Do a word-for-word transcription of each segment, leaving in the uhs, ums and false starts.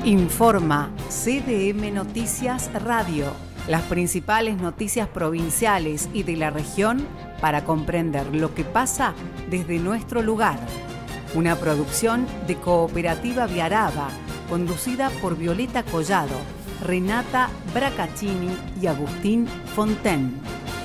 Informa C D M Noticias Radio, las principales noticias provinciales y de la región para comprender lo que pasa desde nuestro lugar. Una producción de Cooperativa Viaraba, conducida por Violeta Collado, Renata Bracaccini y Agustín Fonten.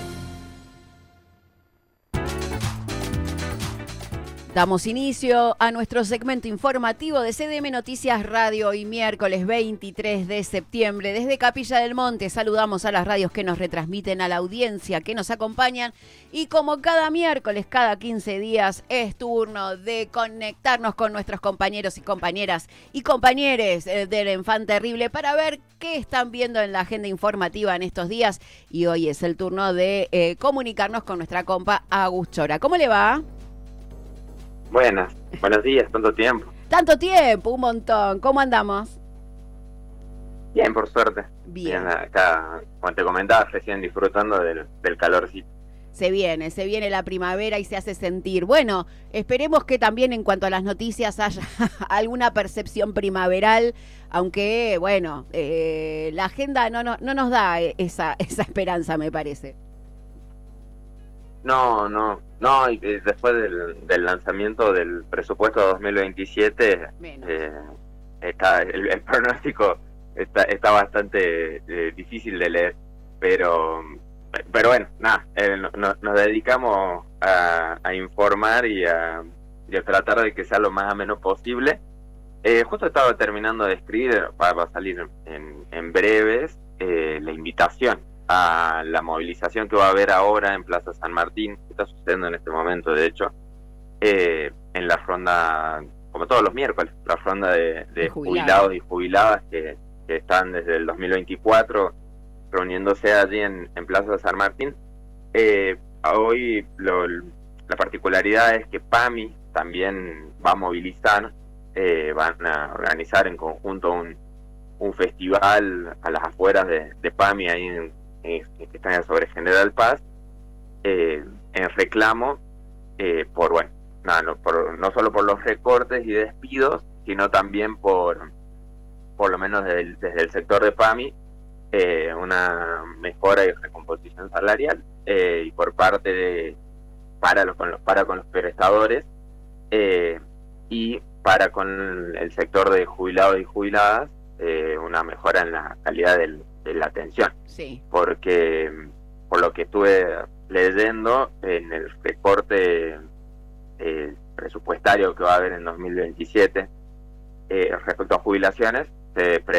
Damos inicio a nuestro segmento informativo de C D M Noticias Radio y miércoles veintitrés de septiembre. Desde Capilla del Monte saludamos a las radios que nos retransmiten, a la audiencia que nos acompañan y como cada miércoles, cada quince días, es turno de conectarnos con nuestros compañeros y compañeras y compañeres del Enfant Terrible para ver qué están viendo en la agenda informativa en estos días. Y hoy es el turno de eh, comunicarnos con nuestra compa Agus Chora. ¿Cómo le va? Buenas, buenos días, tanto tiempo. Tanto tiempo, un montón. ¿Cómo andamos? Bien, por suerte. Bien. Bien, acá, como te comentaba, recién disfrutando del, del calorcito. Se viene, se viene la primavera y se hace sentir. Bueno, esperemos que también en cuanto a las noticias haya alguna percepción primaveral, aunque, bueno, eh, la agenda no, no, no nos da esa, esa esperanza, me parece. No, no, no, y después del, del lanzamiento del presupuesto dos mil veintisiete, eh, está, el, el pronóstico está, está bastante eh, difícil de leer, pero pero bueno, nada, eh, no, no, nos dedicamos a, a informar y a, y a tratar de que sea lo más ameno posible. Eh, justo estaba terminando de escribir, va, va a salir en, en breves, eh, la invitación a la movilización que va a haber ahora en Plaza San Martín, que está sucediendo en este momento, de hecho, eh, en la ronda, como todos los miércoles, la ronda de, de jubilados y jubiladas que, que están desde el dos mil veinticuatro reuniéndose allí en, en Plaza San Martín. Eh, hoy lo, la particularidad es que PAMI también va a movilizar, eh, van a organizar en conjunto un, un festival a las afueras de, de PAMI, ahí en que están sobre General Paz, eh, en reclamo eh, por, bueno, no, no, por, no solo por los recortes y despidos, sino también por, por lo menos desde el, desde el sector de PAMI, eh, una mejora y recomposición salarial, eh, y por parte de, para, los, con los, para con los prestadores, eh, y para con el sector de jubilados y jubiladas, eh, una mejora en la calidad del de la atención, sí. Porque por lo que estuve leyendo en el recorte eh, presupuestario que va a haber en dos mil veintisiete, eh, respecto a jubilaciones, se pre